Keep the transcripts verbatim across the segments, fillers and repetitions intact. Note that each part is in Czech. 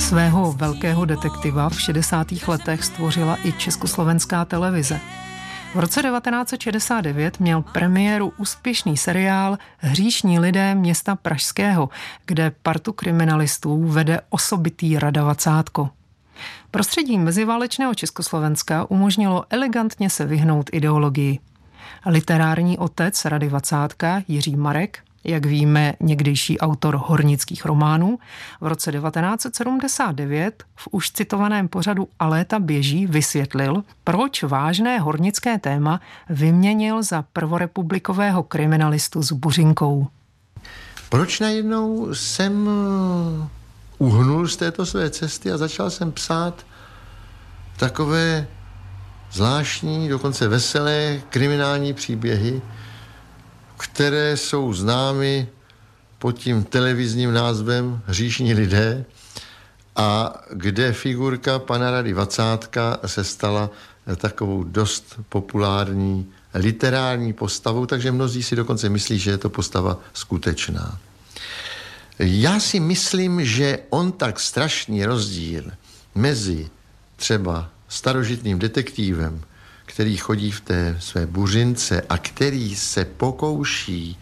Svého velkého detektiva v šedesátých letech stvořila i československá televize. V roce devatenáct set šedesát devět měl premiéru úspěšný seriál Hříšní lidé města Pražského, kde partu kriminalistů vede osobitý Rada Vacátko. Prostředí meziválečného Československa umožnilo elegantně se vyhnout ideologii. Literární otec Rady Vacátka Jiří Marek, jak víme, někdejší autor hornických románů, v roce devatenáct set sedmdesát devět v už citovaném pořadu A léta běží vysvětlil, proč vážné hornické téma vyměnil za prvorepublikového kriminalistu s buřinkou. Proč najednou jsem uhnul z této své cesty a začal jsem psát takové zvláštní, dokonce veselé kriminální příběhy, které jsou známy pod tím televizním názvem Hříšní lidé a kde figurka pana Rady Vacátka se stala takovou dost populární literární postavou, takže mnozí si dokonce myslí, že je to postava skutečná. Já si myslím, že on tak strašný rozdíl mezi třeba starožitným detektivem, který chodí v té své buřince a který se pokouší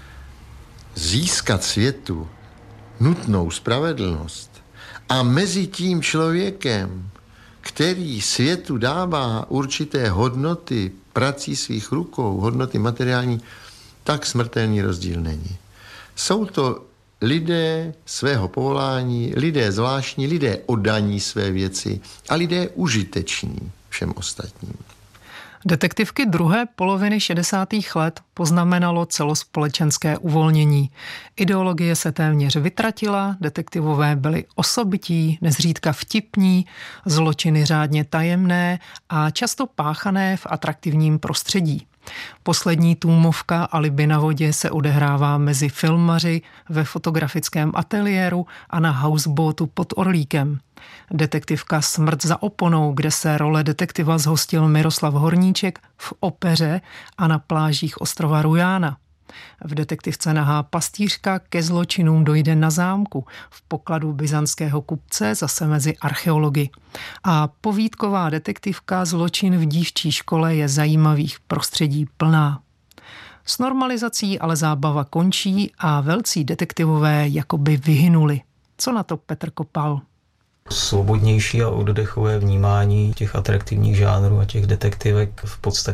získat světu nutnou spravedlnost, a mezi tím člověkem, který světu dává určité hodnoty prací svých rukou, hodnoty materiální, tak smrtelný rozdíl není. Jsou to lidé svého povolání, lidé zvláštní, lidé oddaní své věci a lidé užiteční všem ostatním. Detektivky druhé poloviny šedesátých let poznamenalo celospolečenské uvolnění. Ideologie se téměř vytratila, detektivové byli osobití, nezřídka vtipní, zločiny řádně tajemné a často páchané v atraktivním prostředí. Poslední tůmovka Alibi na vodě se odehrává mezi filmaři ve fotografickém ateliéru a na houseboatu pod Orlíkem. Detektivka Smrt za oponou, kde se role detektiva zhostil Miroslav Horníček, v opeře a na plážích ostrova Rujána. V detektivce Nahá pastýřka ke zločinům dojde na zámku, v pokladu byzantského kupce zase mezi archeology. A povídková detektivka Zločin v dívčí škole je zajímavých prostředí plná. S normalizací ale zábava končí a velcí detektivové jakoby vyhynuli. Co na to Petr Kopal? Svobodnější a oddechové vnímání těch atraktivních žánrů a těch detektivek v podstatě